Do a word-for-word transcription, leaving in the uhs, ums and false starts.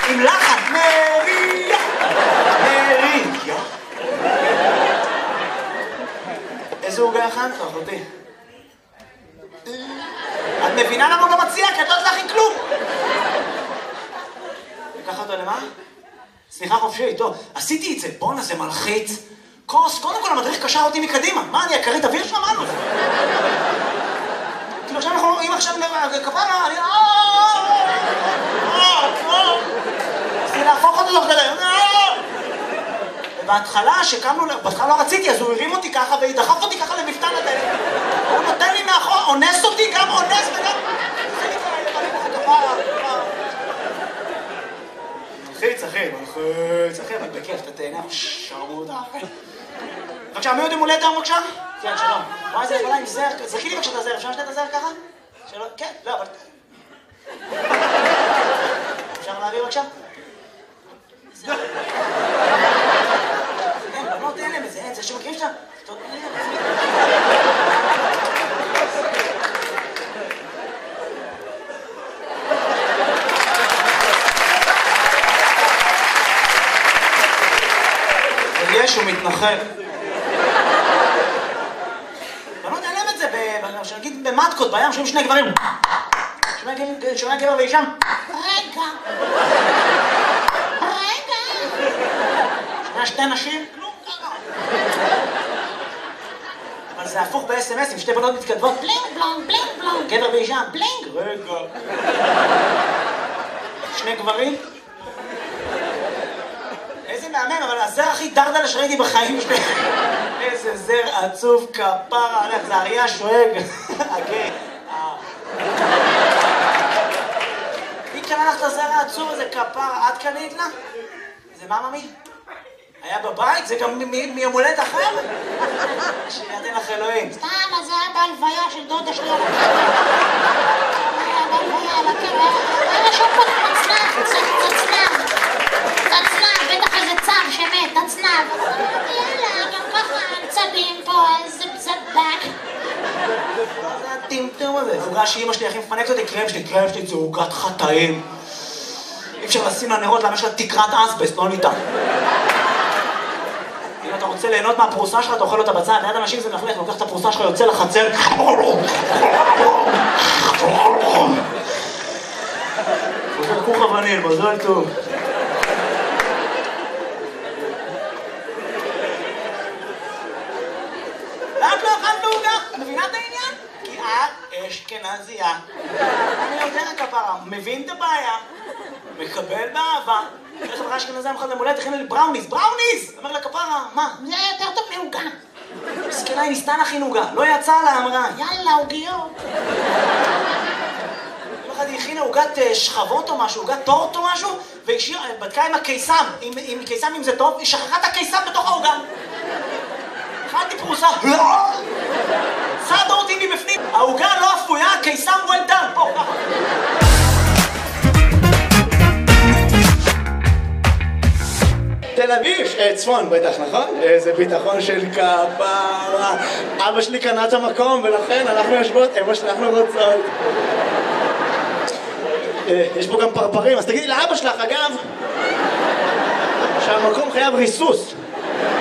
עם לחץ, מריה, מריה. איזה עוגה הכנת, אחותי? את מבינה למה הוא לא מציע? כי את לא יודעת להכין כלום. לקח אותו למה? סליחה חופשי, טוב, עשיתי את זה, בואנה זה מלחיץ. כוס, קודם כל המדריך קשר אותי מקדימה. מה, אני הכרית אוויר שם? מה לו? כאילו עכשיו אנחנו רואים עכשיו כפרה, אני... רציתי להפוך אותו תוך כדי. ובהתחלה, שקמנו, בהתחלה לא רציתי, אז הוא הרים אותי ככה ודחף אותי ככה למפתן הדלת. הוא נותן לי מאחור, אונס אותי, גם אונס וגם... מלחיץ, אחי, מלחיץ, אחי, אבל בכיף, אתה תהנה, שרמוט, אחי. בבקשה, מי עוד יום הולדת היום בבקשה? כן, שלום. וואי, זה יכולה עם זר, זרקי לי בבקשה את הזר, אפשר לשתת את הזר ככה? שלום, כן, לא, אבל... אפשר להביא בבקשה? אין, בנות אין להם איזה, אין, זה שמכירים שאתה... טוב, אין יש, הוא מתנחל. בנות אין להם את זה, שנגיד במטקות, בים, שומעים שני גברים. שומע גבר ואישה. רגע. רגע. שומע שתי נשים. כלום ככה. אבל זה הפוך ב-אס אם אס, עם שתי בנות מתכתבות. בלינג בלונג, בלינג בלונג. גבר ואישה. בלינג. רגע. שני גברים. איזה מאמן, אבל הזר הכי דרדלה שראיתי בחיים שלי. איזה זר עצוב כפרה עליך, זה אריה שואג. אגי. מי קנה לך את הזר העצוב הזה כפרה? את קנית לה? זה מה ממי? היה בבית? זה גם מיום הולדת אחר? שידן לך אלוהים. סתם, אז זה היה בהלוויה של דודה שלי על הקבר. היה בהלוויה על הקבר. היה שם פה צנב, צנב. תצנב, בטח איזה צב שמת, תצנב. יאללה, גם ככה צבים פה, איזה זבק. מה זה הטמטום הזה? זה עוגה שאמא שלי הכי מפנקת אותי, קרם שלי, קרם שלי זה עוגת חטאים. אי אפשר לשים לנרות למה יש לה תקרת אסבסט, לא ניתן. אם אתה רוצה ליהנות מהפרוסה שלך, אתה אוכל אותה בצד, ליד אנשים זה מלכלך, לוקח את הפרוסה שלך, יוצא לחצר. עושה כוך אבנים, מזל טוב. למה לא אכלת בעוגה? מבינה את העניין? כי את אשכנזייה. אני יודע כפרה, מבין את הבעיה, מקבל באהבה. איך חברה אשכנזייה מחד למולדת, הכינה לי בראוניס, בראוניס! אומר לה כפרה, מה? זה היה יותר טוב מעוגה. מסכנה, היא ניסתה להכין עוגה, לא יצאה לה, אמרה. יאללה, עוגיות. יום אחד היא הכינה עוגת שכבות או משהו, עוגת טורט או משהו, והיא בדקה עם הקיסם, עם קיסם אם זה טוב, היא שכחה את הקיסם בתוך העוגה. אכלתי פרוסה, לא! סעדה אותי מבפנים, העוגה לא אפויה, הקיסם well done, פה, ככה. תל אביב, צפון בטח, נכון? איזה ביטחון של כפרה. אבא שלי קנה את המקום ולכן אנחנו יושבות איפה שאנחנו רוצות. יש פה גם פרפרים, אז תגידי לאבא שלך, אגב, שהמקום חייב ריסוס.